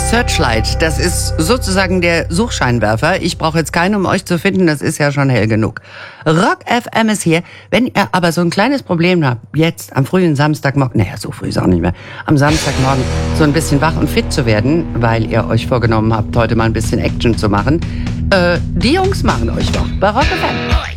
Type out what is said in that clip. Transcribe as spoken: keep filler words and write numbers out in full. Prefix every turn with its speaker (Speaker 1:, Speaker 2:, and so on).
Speaker 1: Searchlight, das ist sozusagen der Suchscheinwerfer. Ich brauche jetzt keinen, um euch zu finden, das ist ja schon hell genug. Rock F M ist hier. Wenn ihr aber so ein kleines Problem habt, jetzt am frühen Samstagmorgen, naja, so früh ist auch nicht mehr, am Samstagmorgen so ein bisschen wach und fit zu werden, weil ihr euch vorgenommen habt, heute mal ein bisschen Action zu machen, äh, die Jungs machen euch doch bei Rock F M.